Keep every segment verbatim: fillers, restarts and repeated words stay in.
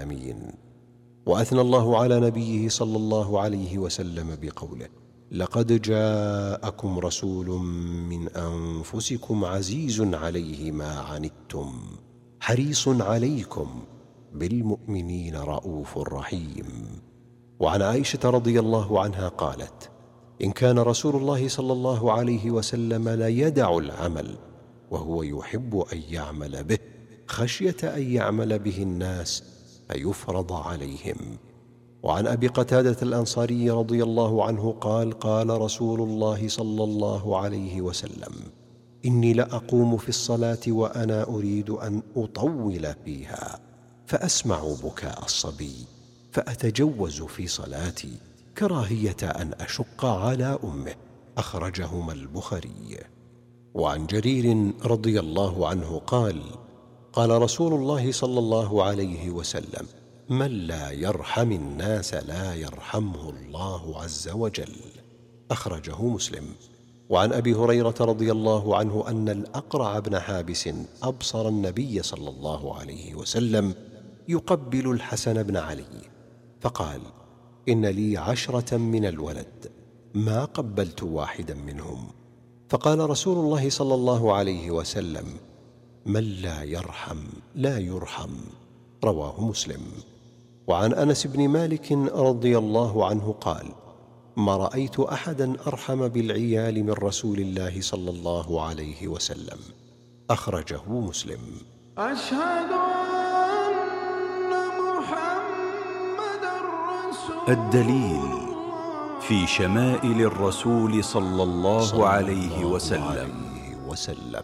العالمين. وأثنى الله على نبيه صلى الله عليه وسلم بقوله: لقد جاءكم رسول من أنفسكم عزيز عليه ما عنتم حريص عليكم بالمؤمنين رؤوف رحيم. وعن عائشة رضي الله عنها قالت: إن كان رسول الله صلى الله عليه وسلم لا يدع العمل وهو يحب أن يعمل به خشية أن يعمل به الناس فيفرض عليهم. وعن أبي قتادة الأنصاري رضي الله عنه قال: قال رسول الله صلى الله عليه وسلم: إني لأقوم في الصلاة وأنا أريد أن أطول فيها فأسمع بكاء الصبي فأتجوز في صلاتي كراهية أن أشق على أمه. أخرجهما البخاري. وعن جرير رضي الله عنه قال: قال رسول الله صلى الله عليه وسلم: من لا يرحم الناس لا يرحمه الله عز وجل. أخرجه مسلم. وعن أبي هريرة رضي الله عنه أن الأقرع بن حابس أبصر النبي صلى الله عليه وسلم يقبل الحسن بن علي فقال: إن لي عشرة من الولد ما قبلت واحدا منهم. فقال رسول الله صلى الله عليه وسلم: من لا يرحم لا يرحم. رواه مسلم. وعن أنس بن مالك رضي الله عنه قال: ما رأيت أحدا أرحم بالعيال من رسول الله صلى الله عليه وسلم. أخرجه مسلم. أشهد أن محمدًا رسول الدليل في شمائل الرسول صلى الله عليه وسلم. وسلم.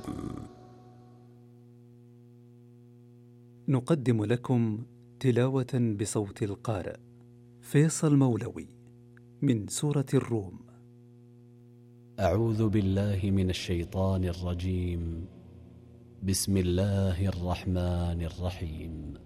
نقدم لكم تلاوة بصوت القارئ فيصل مولوي من سورة الروم. أعوذ بالله من الشيطان الرجيم. بسم الله الرحمن الرحيم.